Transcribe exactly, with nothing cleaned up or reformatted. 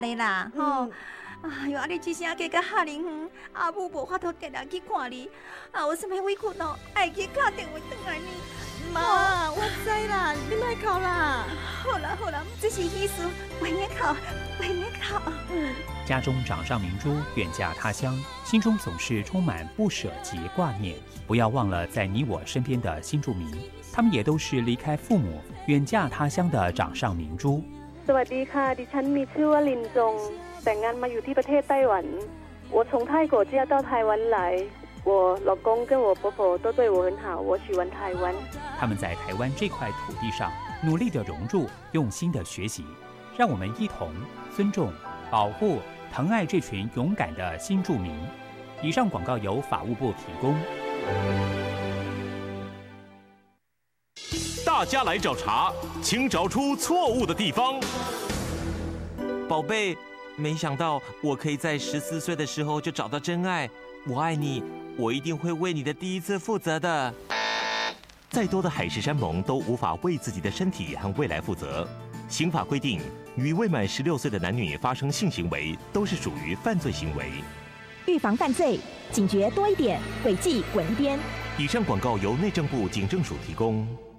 你啦，吼、嗯。哎呦，啊！你一声嫁到哈林远，阿母无法度定定去看你，啊，有啥物委屈喏，爱去打电话转来呢。 妈，我知啦，你莫哭啦。 好啦好啦，这是意思，袂免哭，袂免哭。嗯。 家中掌上明珠远嫁他乡，心中总是充满不舍及挂念。不要忘了在你我身边的新住民，他们也都是离开父母远嫁他乡的掌上明珠。 สวัสดีค่ะดิฉันมีชื่อว่าลินจงแต่งงานมาอยู่ที่ประเทศไต้หวัน我从泰国嫁到台湾来我老公跟我婆婆都对我很好我喜欢台湾他们在台湾这块土地上努力的融入用心的学习让我们一同尊重保护疼爱这群勇敢的新住民以上广告由法务部提供大家来找茬请找出错误的地方宝贝没想到我可以在十四岁的时候就找到真爱，我爱你，我一定会为你的第一次负责的。 再多的海誓山盟都无法为自己的身体和未来负责。刑法规定，与未满十六岁的男女发生性行为都是属于犯罪行为。 预防犯罪，警觉多一点，违纪滚一边。 以上广告由内政部警政署提供。